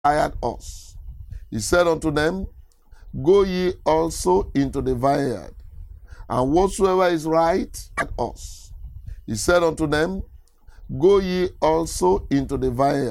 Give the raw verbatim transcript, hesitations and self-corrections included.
hired us. He said unto them, Go ye also into the vineyard, and whatsoever is right at us. He said unto them, Go ye also into the vineyard.